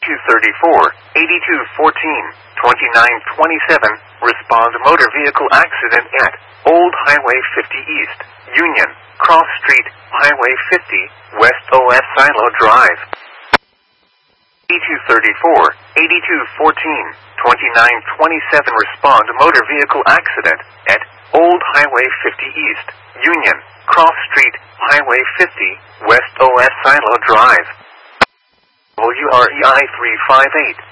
8234, 8214, 2927, respond motor vehicle accident at Old Highway 50 East, Union, Cross Street, Highway 50, West OS Silo Drive. 8234, 8214, 2927, respond motor vehicle accident at Old Highway 50 East, Union, Cross Street, Highway 50, West OS Silo Drive. WREI 358.